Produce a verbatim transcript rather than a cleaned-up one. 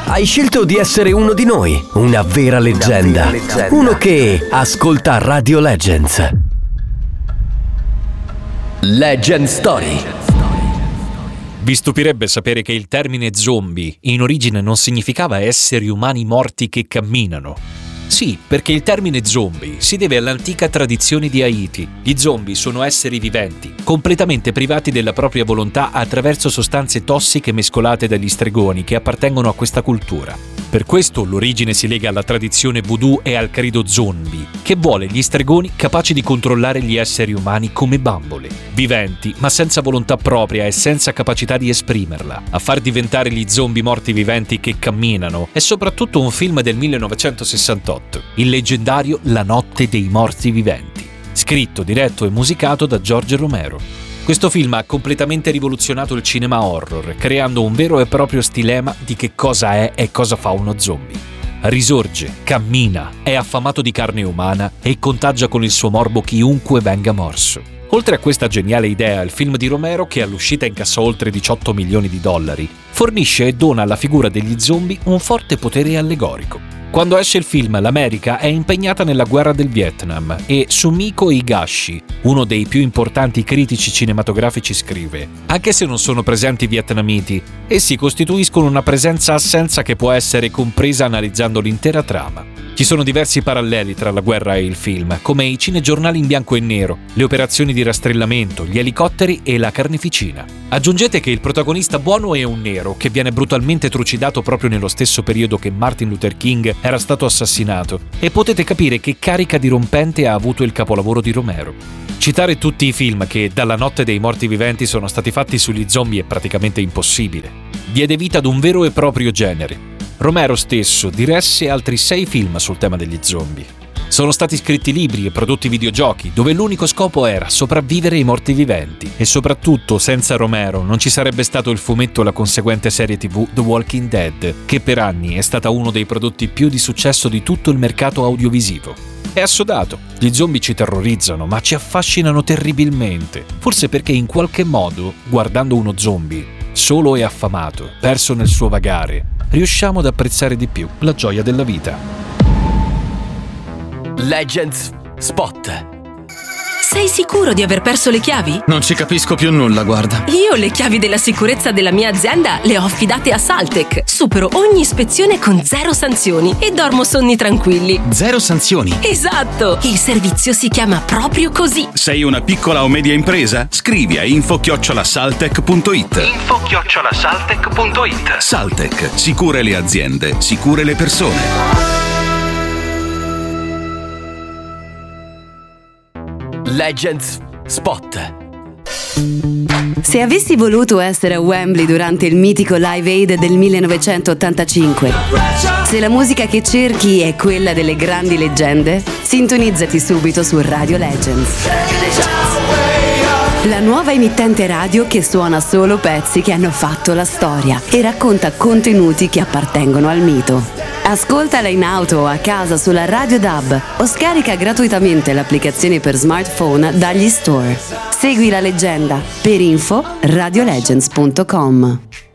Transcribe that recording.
Hai scelto di essere uno di noi, una vera leggenda, una vera leggenda. Uno che ascolta Radio Legends. Legend Story. Vi stupirebbe sapere che il termine zombie in origine non significava esseri umani morti che camminano. Sì, perché il termine zombie si deve all'antica tradizione di Haiti. Gli zombie sono esseri viventi, completamente privati della propria volontà attraverso sostanze tossiche mescolate dagli stregoni che appartengono a questa cultura. Per questo l'origine si lega alla tradizione voodoo e al credo zombie, che vuole gli stregoni capaci di controllare gli esseri umani come bambole, viventi ma senza volontà propria e senza capacità di esprimerla. A far diventare gli zombie morti viventi che camminano è soprattutto un film del millenovecentosessantotto, il leggendario La notte dei morti viventi, scritto, diretto e musicato da George Romero. Questo film ha completamente rivoluzionato il cinema horror, creando un vero e proprio stilema di che cosa è e cosa fa uno zombie. Risorge, cammina, è affamato di carne umana e contagia con il suo morbo chiunque venga morso. Oltre a questa geniale idea, il film di Romero, che all'uscita incassò oltre diciotto milioni di dollari, fornisce e dona alla figura degli zombie un forte potere allegorico. Quando esce il film, l'America è impegnata nella guerra del Vietnam e Sumiko Higashi, uno dei più importanti critici cinematografici, scrive: anche se non sono presenti i vietnamiti, essi costituiscono una presenza-assenza che può essere compresa analizzando l'intera trama. Ci sono diversi paralleli tra la guerra e il film, come i cinegiornali in bianco e nero, le operazioni di rastrellamento, gli elicotteri e la carneficina. Aggiungete che il protagonista buono è un nero che viene brutalmente trucidato proprio nello stesso periodo che Martin Luther King era stato assassinato, e potete capire che carica dirompente ha avuto il capolavoro di Romero. Citare tutti i film che dalla notte dei morti viventi sono stati fatti sugli zombie è praticamente impossibile. Diede vita ad un vero e proprio genere. Romero stesso diresse altri sei film sul tema degli zombie. Sono stati scritti libri e prodotti videogiochi dove l'unico scopo era sopravvivere ai morti viventi, e soprattutto senza Romero non ci sarebbe stato il fumetto e la conseguente serie tivù The Walking Dead, che per anni è stata uno dei prodotti più di successo di tutto il mercato audiovisivo. È assodato, gli zombie ci terrorizzano ma ci affascinano terribilmente, forse perché in qualche modo, guardando uno zombie, solo e affamato, perso nel suo vagare, riusciamo ad apprezzare di più la gioia della vita. Legends Spot. Sei sicuro di aver perso le chiavi? Non ci capisco più nulla, guarda. Io le chiavi della sicurezza della mia azienda le ho affidate a Saltec. Supero ogni ispezione con zero sanzioni e dormo sonni tranquilli. Zero sanzioni? Esatto! Il servizio si chiama proprio così. Sei una piccola o media impresa? Scrivi a info chiocciola saltec punto it. info chiocciola saltec punto it. Saltec, sicure le aziende, sicure le persone. Legends Spot. Se avessi voluto essere a Wembley durante il mitico Live Aid del millenovecentottantacinque, se la musica che cerchi è quella delle grandi leggende, sintonizzati subito su Radio Legends. La nuova emittente radio che suona solo pezzi che hanno fatto la storia e racconta contenuti che appartengono al mito. Ascoltala in auto o a casa sulla Radio D A B o scarica gratuitamente l'applicazione per smartphone dagli store. Segui la leggenda. Per info radiolegends punto com.